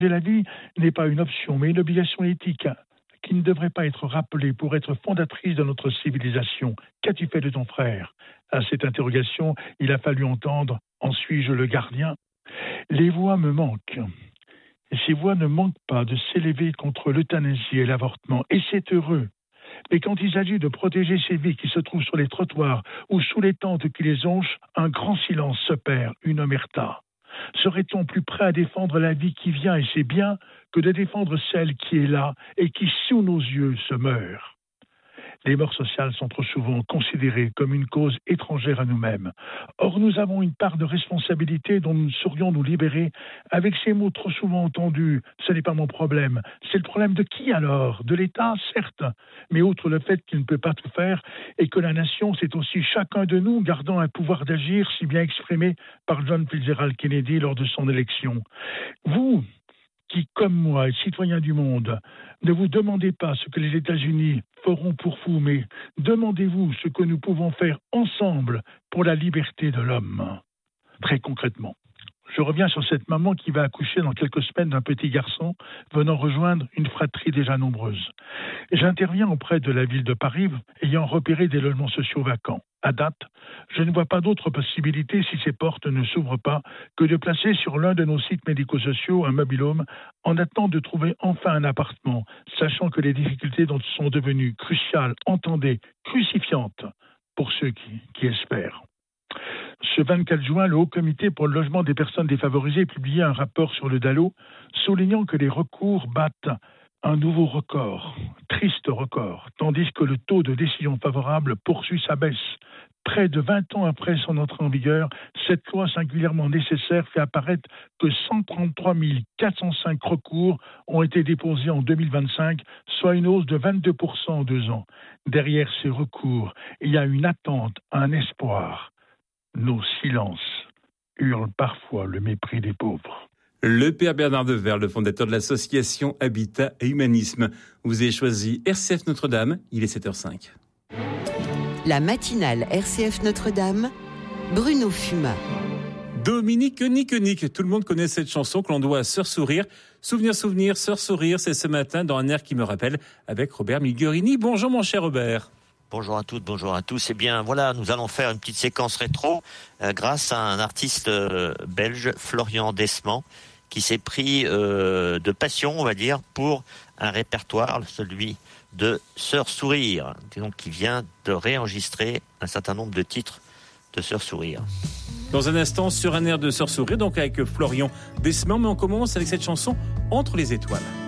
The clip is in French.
Et la vie n'est pas une option, mais une obligation éthique qui ne devrait pas être rappelée pour être fondatrice de notre civilisation. Qu'as-tu fait de ton frère ? À cette interrogation, il a fallu entendre « En suis-je le gardien ?» Les voix me manquent. Et ces voix ne manquent pas de s'élever contre l'euthanasie et l'avortement. Et c'est heureux. Mais quand il s'agit de protéger ces vies qui se trouvent sur les trottoirs ou sous les tentes qui les jonchent, un grand silence se perd, une omerta. Serait-on plus prêt à défendre la vie qui vient et c'est bien que de défendre celle qui est là et qui sous nos yeux se meurt ? Les morts sociales sont trop souvent considérées comme une cause étrangère à nous-mêmes. Or, nous avons une part de responsabilité dont nous saurions nous libérer avec ces mots trop souvent entendus. Ce n'est pas mon problème. C'est le problème de qui alors ? De l'État, certes. Mais outre le fait qu'il ne peut pas tout faire et que la nation, c'est aussi chacun de nous gardant un pouvoir d'agir si bien exprimé par John Fitzgerald Kennedy lors de son élection. Vous, qui, comme moi, êtes citoyens du monde, ne vous demandez pas ce que les États-Unis feront pour vous, mais demandez-vous ce que nous pouvons faire ensemble pour la liberté de l'homme. Très concrètement, je reviens sur cette maman qui va accoucher dans quelques semaines d'un petit garçon venant rejoindre une fratrie déjà nombreuse. J'interviens auprès de la ville de Paris, ayant repéré des logements sociaux vacants. À date, je ne vois pas d'autre possibilité, si ces portes ne s'ouvrent pas, que de placer sur l'un de nos sites médico-sociaux un mobil-home en attendant de trouver enfin un appartement, sachant que les difficultés dont sont devenues cruciales, entendez, crucifiantes, pour ceux qui espèrent. Ce 24 juin, le Haut Comité pour le logement des personnes défavorisées publiait un rapport sur le DALO, soulignant que les recours battent un nouveau record, triste record, tandis que le taux de décision favorable poursuit sa baisse. Près de 20 ans après son entrée en vigueur, cette loi singulièrement nécessaire fait apparaître que 133 405 recours ont été déposés en 2025, soit une hausse de 22% en 2 ans. Derrière ces recours, il y a une attente, un espoir. Nos silences hurlent parfois le mépris des pauvres. Le père Bernard Devers, le fondateur de l'association Habitat et Humanisme. Vous avez choisi RCF Notre-Dame, il est 7h05. La matinale RCF Notre-Dame, Bruno Fumat. Dominique Nique. Tout le monde connaît cette chanson que l'on doit à Sœur Sourire. Souvenir, Sœur Sourire, c'est ce matin dans un air qui me rappelle avec Robert Miguerini. Bonjour mon cher Robert. Bonjour à toutes, bonjour à tous. Eh bien, voilà, nous allons faire une petite séquence rétro grâce à un artiste belge, Florian Desmans, qui s'est pris de passion, on va dire, pour un répertoire, celui de Sœur Sourire, donc qui vient de réenregistrer un certain nombre de titres de Sœur Sourire. Dans un instant, sur un air de Sœur Sourire, donc avec Florian Desmans, mais on commence avec cette chanson Entre les étoiles.